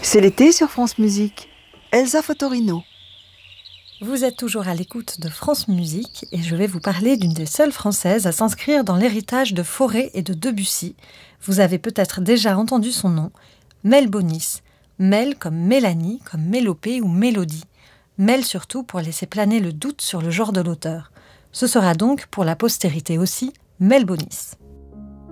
C'est l'été sur France Musique. Elsa Fotorino. Vous êtes toujours à l'écoute de France Musique et je vais vous parler d'une des seules françaises à s'inscrire dans l'héritage de Fauré et de Debussy. Vous avez peut-être déjà entendu son nom, Mel Bonis. Mel comme Mélanie, comme Mélopée ou Mélodie. Mel surtout pour laisser planer le doute sur le genre de l'auteur. Ce sera donc, pour la postérité aussi, Mel Bonis.